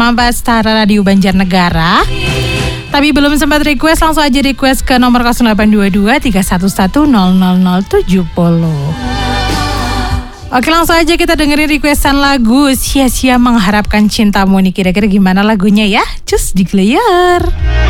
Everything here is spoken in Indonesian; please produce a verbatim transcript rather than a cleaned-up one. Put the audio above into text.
Mamba Setara Radio Banjarnegara. Tapi belum sempat request, langsung aja request ke nomor nol delapan dua dua tiga satu satu nol nol nol tujuh nol. Oke, langsung aja kita dengerin requestan lagu Sia-sia Mengharapkan Cintamu nih. Kira-kira gimana lagunya ya? Cus di player.